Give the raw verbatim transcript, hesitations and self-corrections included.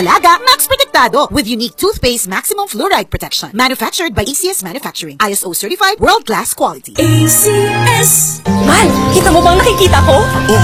alaga, Max Protektado with unique toothpaste maximum fluoride protection. Manufactured by A C S Manufacturing. I S O certified, world-class quality. A C S. Mal, kita mo bang nakikita ko? Oo,